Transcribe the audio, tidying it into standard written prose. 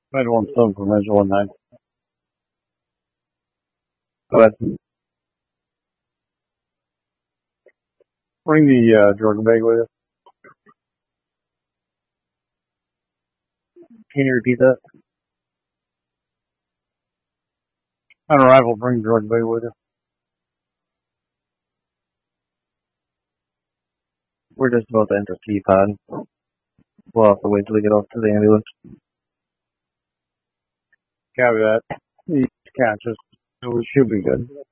Measure 17 for Measure 19. Go ahead. Bring the Jordan bag with you. Can you repeat that? On arrival, bring Jordan bag with you. We're just about to enter P-Pod. We'll have to wait till we get off to the ambulance. Copy that. He's conscious, so we should be good.